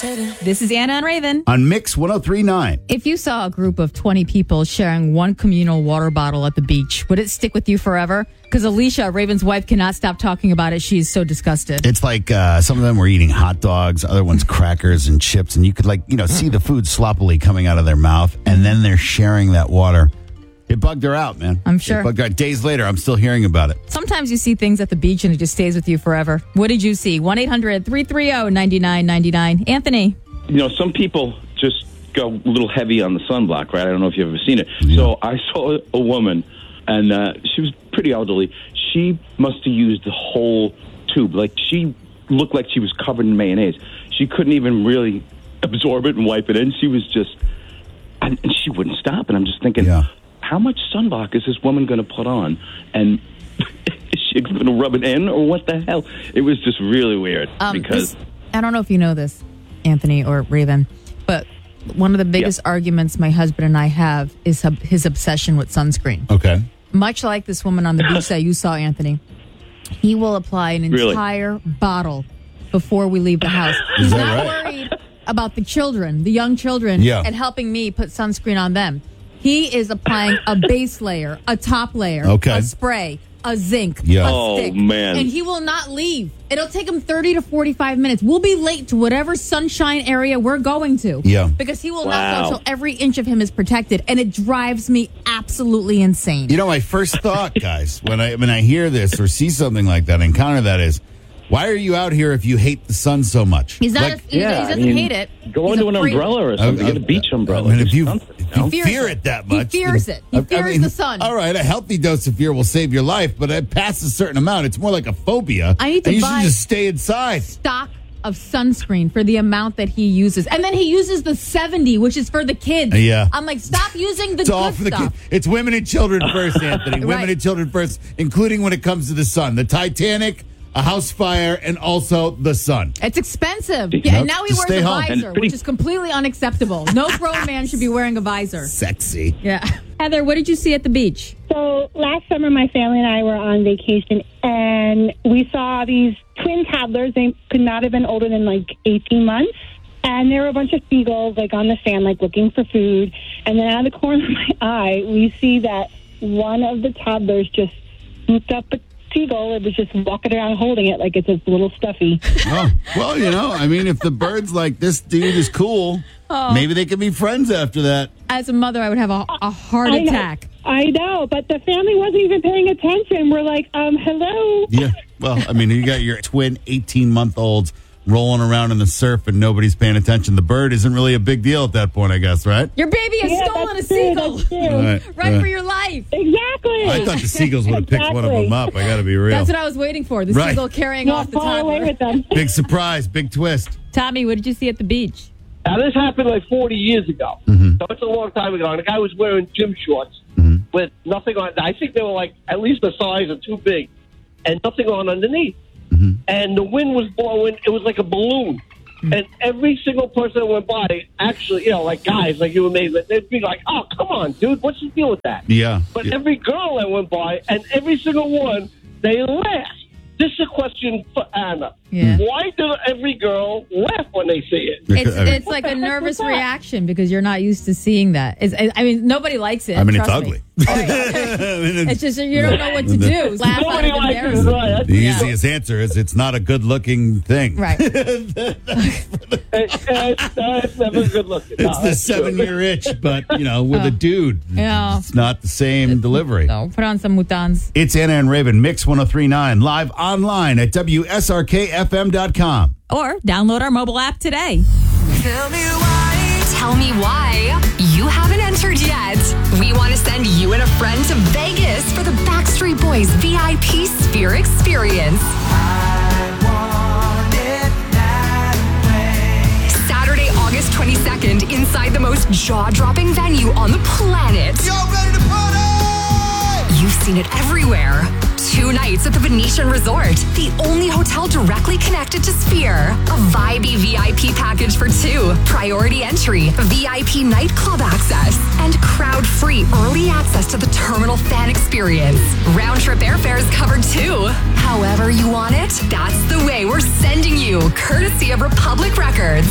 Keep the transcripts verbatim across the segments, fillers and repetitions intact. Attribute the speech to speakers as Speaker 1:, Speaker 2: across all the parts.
Speaker 1: This is Anna and Raven.
Speaker 2: On Mix one oh three point nine.
Speaker 1: If you saw a group of twenty people sharing one communal water bottle at the beach, would it stick with you forever? Because Alicia, Raven's wife, cannot stop talking about it. She's so disgusted.
Speaker 2: It's like uh, some of them were eating hot dogs, other ones crackers and chips, and you could like, you know, see the food sloppily coming out of their mouth, and then they're sharing that water. It bugged her out, man.
Speaker 1: I'm sure.
Speaker 2: It bugged her out. Days later, I'm still hearing about it.
Speaker 1: Sometimes you see things at the beach and it just stays with you forever. What did you see? one eight hundred three three zero nine nine nine nine. Anthony.
Speaker 3: You know, some people just go a little heavy on the sunblock, right? I don't know if you've ever seen it.
Speaker 2: Yeah.
Speaker 3: So I saw a woman, and uh, she was pretty elderly. She must have used the whole tube. Like, she looked like she was covered in mayonnaise. She couldn't even really absorb it and wipe it in. She was just, and, and she wouldn't stop. And I'm just thinking,
Speaker 2: Yeah.
Speaker 3: how much sunblock is this woman going to put on? And is she going to rub it in, or what the hell? It was just really weird.
Speaker 1: Um,
Speaker 3: because
Speaker 1: this, I don't know if you know this, Anthony or Raven, but one of the biggest
Speaker 3: Yeah.
Speaker 1: arguments my husband and I have is hub- his obsession with sunscreen.
Speaker 2: Okay.
Speaker 1: Much like this woman on the beach that you saw, Anthony, he will apply an
Speaker 3: Really?
Speaker 1: entire bottle before we leave the house. He's
Speaker 2: that
Speaker 1: not
Speaker 2: right?
Speaker 1: worried about the children, the young children,
Speaker 2: Yeah.
Speaker 1: and helping me put sunscreen on them. He is applying a base layer, a top layer,
Speaker 2: Okay.
Speaker 1: a spray, a zinc,
Speaker 2: Yeah.
Speaker 1: a
Speaker 3: Oh,
Speaker 1: stick.
Speaker 3: man.
Speaker 1: And he will not leave. It'll take him thirty to forty-five minutes. We'll be late to whatever sunshine area we're going to.
Speaker 2: Yeah.
Speaker 1: Because he will not
Speaker 3: Wow.
Speaker 1: go until every inch of him is protected. And it drives me absolutely insane.
Speaker 2: You know, my first thought, guys, when I when I hear this or see something like that, encounter that is, why are you out here if you hate the sun so much?
Speaker 1: He's not.
Speaker 2: Like,
Speaker 1: a, he,
Speaker 3: yeah,
Speaker 1: he doesn't
Speaker 3: I mean,
Speaker 1: hate it.
Speaker 3: Go
Speaker 1: He's
Speaker 3: into an
Speaker 1: afraid-
Speaker 3: umbrella or something.
Speaker 2: Uh,
Speaker 3: Get a beach
Speaker 2: uh,
Speaker 3: umbrella.
Speaker 2: I mean,
Speaker 3: Do
Speaker 2: if you,
Speaker 3: something,
Speaker 2: if
Speaker 3: you know?
Speaker 2: you
Speaker 1: He fears
Speaker 2: fear
Speaker 1: it.
Speaker 2: it that
Speaker 1: He
Speaker 2: much,
Speaker 1: fears
Speaker 2: then-
Speaker 1: it. He
Speaker 2: I- I
Speaker 1: fears
Speaker 2: mean,
Speaker 1: the sun.
Speaker 2: All right, a healthy dose of fear will save your life, but it past a certain amount, it's more like a phobia.
Speaker 1: I need to
Speaker 2: and you
Speaker 1: buy-
Speaker 2: should just stay inside.
Speaker 1: Stock of sunscreen for the amount that he uses, and then he uses the seventy, which is for the kids.
Speaker 2: Yeah.
Speaker 1: I'm like, stop using the
Speaker 2: It's
Speaker 1: good
Speaker 2: all for the
Speaker 1: stuff.
Speaker 2: kids. It's women and children first, Anthony. Women
Speaker 1: Right.
Speaker 2: and children first, including when it comes to the sun. The Titanic, a house fire, and also the sun.
Speaker 1: It's expensive.
Speaker 3: Yep.
Speaker 1: Yeah, and now he
Speaker 2: Just
Speaker 1: wears
Speaker 2: stay
Speaker 1: a
Speaker 2: home.
Speaker 1: visor,
Speaker 3: And pretty-
Speaker 1: which is completely unacceptable. No grown man should be wearing a visor.
Speaker 2: Sexy.
Speaker 1: Yeah. Heather, what did you see at the beach?
Speaker 4: So last summer, my family and I were on vacation, and we saw these twin toddlers. They could not have been older than like eighteen months. And there were a bunch of seagulls like on the sand, like looking for food. And then out of the corner of my eye, we see that one of the toddlers just scooped up a seagull and was just walking around holding it like it's a little stuffy.
Speaker 2: Oh, well, you know, I mean, if the bird's like, this dude is cool,
Speaker 1: Oh.
Speaker 2: maybe they can be friends after that.
Speaker 1: As a mother, I would have a, a heart
Speaker 4: I know.
Speaker 1: attack.
Speaker 4: I know, but the family wasn't even paying attention. We're like, um, hello.
Speaker 2: Yeah. Well, I mean, you got your twin eighteen-month-olds rolling around in the surf and nobody's paying attention. The bird isn't really a big deal at that point, I guess, right?
Speaker 1: Your baby has
Speaker 4: Yeah,
Speaker 1: stolen a
Speaker 4: that's true,
Speaker 1: seagull.
Speaker 4: that's true.
Speaker 2: All right,
Speaker 1: Run
Speaker 2: all
Speaker 1: for
Speaker 2: right.
Speaker 1: your life.
Speaker 4: Exactly.
Speaker 2: I thought the seagulls would have picked one of
Speaker 4: Exactly.
Speaker 2: them up. I got to be real.
Speaker 1: That's what I was waiting for. The
Speaker 2: Right.
Speaker 1: seagull carrying
Speaker 4: Not
Speaker 1: off the
Speaker 4: far away
Speaker 1: toddler.
Speaker 4: with them.
Speaker 2: Big surprise, big twist.
Speaker 1: Tommy, what did you see at the beach?
Speaker 5: Now, this happened like forty years ago.
Speaker 2: Mhm.
Speaker 5: So it's a long time ago. And the guy was wearing gym shorts with nothing on. I think they were like at least the size or too big and nothing on underneath. And the wind was blowing. It was like a balloon. And every single person that went by, actually, you know, like guys, like you and me, they'd be like, oh, come on, dude, what's the deal with that?
Speaker 2: Yeah.
Speaker 5: But
Speaker 2: Yeah.
Speaker 5: every girl that went by, and every single one, they laughed. This is a question for Anna.
Speaker 1: Yeah.
Speaker 5: Why do every girl laugh when they see it?
Speaker 1: It's
Speaker 2: I mean-
Speaker 1: it's like a nervous
Speaker 4: that?
Speaker 1: reaction because you're not used to seeing that. It's, I mean, nobody likes it.
Speaker 2: I mean, it's
Speaker 1: trust me.
Speaker 2: ugly.
Speaker 1: It's just you don't know what to do. Laugh out
Speaker 5: Nobody
Speaker 1: of
Speaker 5: likes it.
Speaker 1: embarrassment.
Speaker 5: Right. That's-
Speaker 2: The
Speaker 1: Yeah.
Speaker 2: easiest answer is it's not a good-looking thing.
Speaker 1: Right.
Speaker 5: It- it's, uh, it's never good looking.
Speaker 2: It's the seven-year itch, but, you know, with a dude.
Speaker 1: Yeah.
Speaker 2: It's not the same delivery.
Speaker 1: No, put on some mutans.
Speaker 2: It's Anna and Raven, Mix one oh three point nine, live online at W S R K F M dot com.
Speaker 1: Or download our mobile app today.
Speaker 6: Tell me why. Tell me why you haven't entered yet. We want to send you and a friend to Vegas for the Backstreet Boys V I P Sphere Experience. Saturday, August twenty-second, inside the most jaw-dropping venue on the planet.
Speaker 2: Y'all ready to party?
Speaker 6: You've seen it everywhere. Two nights at the Venetian Resort, the only hotel directly connected to Sphere. A vibey V I P package for two, priority entry, V I P nightclub access, and crowd-free early access to the terminal fan experience. Round-trip airfares covered too. However you want it, that's the way we're sending you, courtesy of Republic Records. And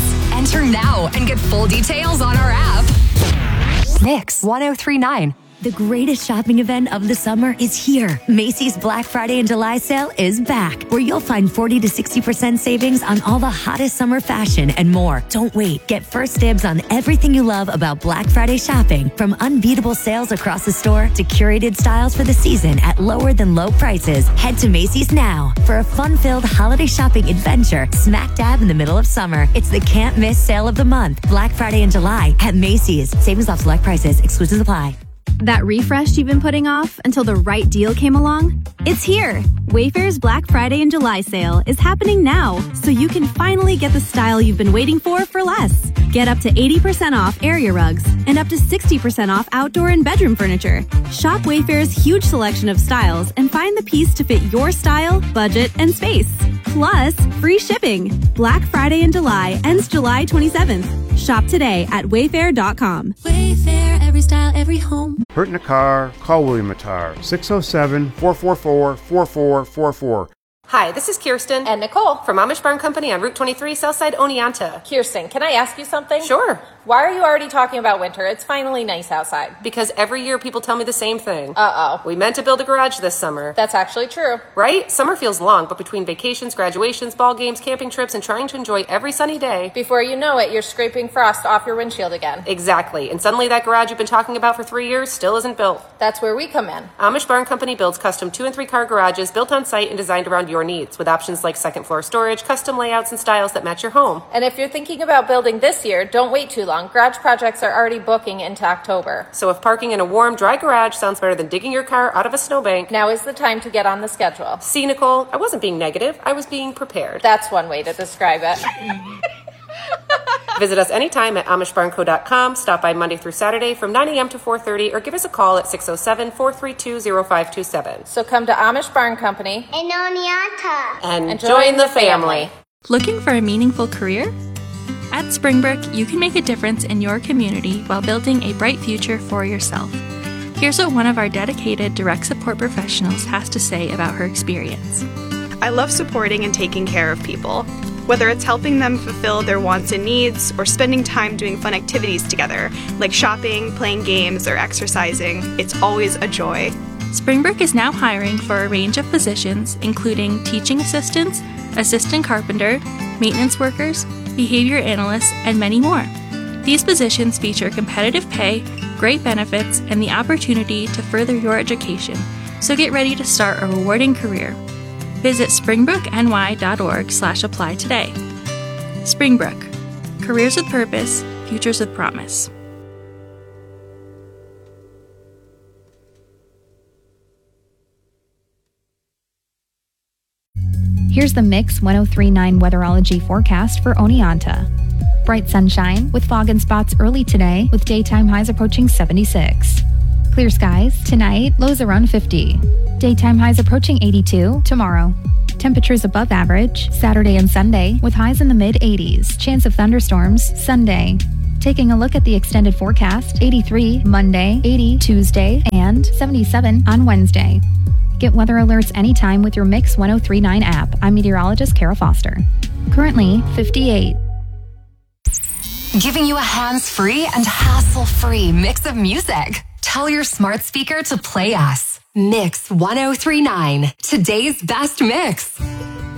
Speaker 6: Enter now and get full details on our app. Mix one oh three point nine.
Speaker 7: The greatest shopping event of the summer is here. Macy's Black Friday and July sale is back, where you'll find forty to sixty percent savings on all the hottest summer fashion and more. Don't wait. Get first dibs on everything you love about Black Friday shopping, from unbeatable sales across the store to curated styles for the season at lower than low prices. Head to Macy's now for a fun-filled holiday shopping adventure smack dab in the middle of summer. It's the can't miss sale of the month, Black Friday and July at Macy's. Savings off select prices. Exclusions apply.
Speaker 8: That refresh you've been putting off until the right deal came along? It's here! Wayfair's Black Friday and July sale is happening now, so you can finally get the style you've been waiting for for less. Get up to eighty percent off area rugs and up to sixty percent off outdoor and bedroom furniture. Shop Wayfair's huge selection of styles and find the piece to fit your style, budget, and space. Plus, free shipping. Black Friday in July ends July twenty-seventh. Shop today at wayfair dot com.
Speaker 9: Wayfair, every style, every home.
Speaker 10: Hurt in a car? Call William Matar. six oh seven, four four four, four four four four.
Speaker 11: Hi, this is Kirsten and Nicole from Amish Barn Company on Route twenty-three, Southside Oneonta.
Speaker 12: Kirsten, can I ask you something?
Speaker 11: Sure.
Speaker 12: Why are you already talking about winter? It's finally nice outside.
Speaker 11: Because every year people tell me the same thing.
Speaker 12: Uh-oh.
Speaker 11: We meant to build a garage this summer.
Speaker 12: That's actually true.
Speaker 11: Right? Summer feels long, but between vacations, graduations, ball games, camping trips, and trying to enjoy every sunny day,
Speaker 12: before you know it, you're scraping frost off your windshield again.
Speaker 11: Exactly. And suddenly that garage you've been talking about for three years still isn't built.
Speaker 12: That's where we come in.
Speaker 11: Amish Barn Company builds custom two and three car garages built on site and designed around your needs, with options like second floor storage, custom layouts, and styles that match your home.
Speaker 12: And if you're thinking about building this year, don't wait too long. Garage projects are already booking into October.
Speaker 11: So if parking in a warm, dry garage sounds better than digging your car out of a snowbank,
Speaker 12: now is the time to get on the schedule.
Speaker 11: See, Nicole, I wasn't being negative. I was being prepared.
Speaker 12: That's one way to describe it.
Speaker 11: Visit us anytime at amish barn co dot com. Stop by Monday through Saturday from nine a.m. to four thirty, or give us a call at six oh seven, four three two, oh five two seven.
Speaker 12: So come to Amish Barn Company
Speaker 13: in Oneonta
Speaker 11: and, and join the family.
Speaker 14: Looking for a meaningful career? At Springbrook, you can make a difference in your community while building a bright future for yourself. Here's what one of our dedicated direct support professionals has to say about her experience.
Speaker 15: I love supporting and taking care of people. Whether it's helping them fulfill their wants and needs or spending time doing fun activities together, like shopping, playing games, or exercising, it's always a joy.
Speaker 14: Springbrook is now hiring for a range of positions, including teaching assistants, assistant carpenter, maintenance workers, behavior analysts, and many more. These positions feature competitive pay, great benefits, and the opportunity to further your education, so get ready to start a rewarding career. Visit springbrookny.org slash apply today. Springbrook. Careers with purpose, futures with promise.
Speaker 16: Here's the Mix one oh three point nine weatherology forecast for Oneonta. Bright sunshine with fog and spots early today, with daytime highs approaching seventy-six. Clear skies tonight, lows around fifty. Daytime highs approaching eighty-two tomorrow. Temperatures above average Saturday and Sunday, with highs in the mid eighties. Chance of thunderstorms Sunday. Taking a look at the extended forecast, eighty-three Monday, eighty Tuesday, and seventy-seven on Wednesday. Get weather alerts anytime with your Mix one oh three point nine app. I'm meteorologist Kara Foster. Currently fifty-eight.
Speaker 6: Giving you a hands-free and hassle-free mix of music. Tell your smart speaker to play us. Mix one oh three point nine, today's best mix.